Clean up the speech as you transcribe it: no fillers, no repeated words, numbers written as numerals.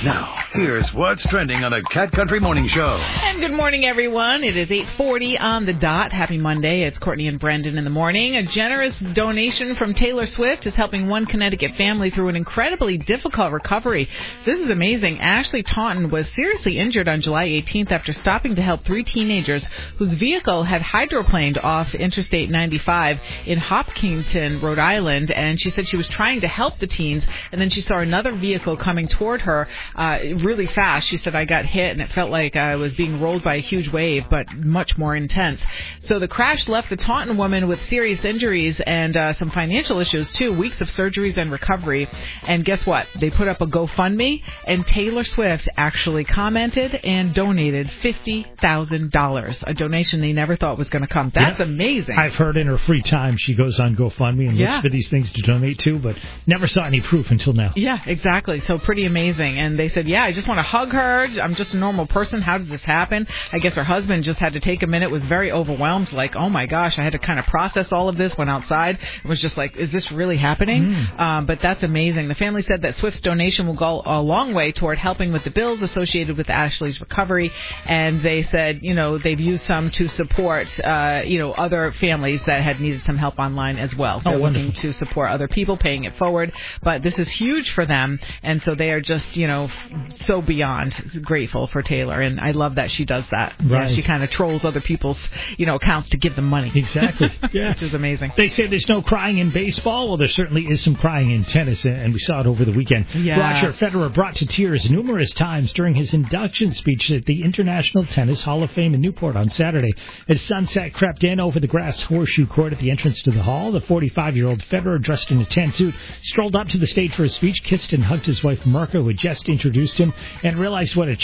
Now, here's what's trending on the Cat Country Morning Show. And good morning, everyone. It is 8:40 on the dot. Happy Monday. It's Courtney and Brendan in the morning. A generous donation from Taylor Swift is helping one Connecticut family through an incredibly difficult recovery. This is amazing. Ashley Taunton was seriously injured on July 18th after stopping to help three teenagers whose vehicle had hydroplaned off Interstate 95 in Hopkinton, Rhode Island. And she said she was trying to help the teens, and then she saw another vehicle coming toward her really fast. She said, I got hit, and it felt like I was being rolled by a huge wave, but much more intense. So the crash left the Taunton woman with serious injuries and some financial issues, too, weeks of surgeries and recovery. And guess what? They put up a GoFundMe, and Taylor Swift actually commented and donated $50,000, a donation they never thought was going to come. That's amazing. I've heard in her free time she goes on GoFundMe and looks for these things to donate to, but never saw any proof until now. Yeah, exactly. So pretty amazing. And they said, I just want to hug her. I'm just a normal person. How did this happen? I guess her husband just had to take a minute, was very overwhelmed, like, oh my gosh, I had to kind of process all of this, went outside, and was just like, is this really happening? But that's amazing. The family said that Swift's donation will go a long way toward helping with the bills associated with Ashley's recovery. And they said, they've used some to support, other families that had needed some help online as well. They're looking to support other people, paying it forward. But this is huge for them. And so they are just, so beyond grateful for Taylor. And I love that she does that. Right. Yeah, she kind of trolls other people's, accounts to give them money. Exactly. Yeah. Which is amazing. They say there's no crying in baseball. Well, there certainly is some crying in tennis, and we saw it over the weekend. Yes. Roger Federer brought to tears numerous times during his induction speech at the International Tennis Hall of Fame in Newport on Saturday. As sunset crept in over the grass horseshoe court at the entrance to the hall, the 45-year-old Federer, dressed in a tan suit, strolled up to the stage for his speech, kissed and hugged his wife Mirka, who had just introduced him, and realized what a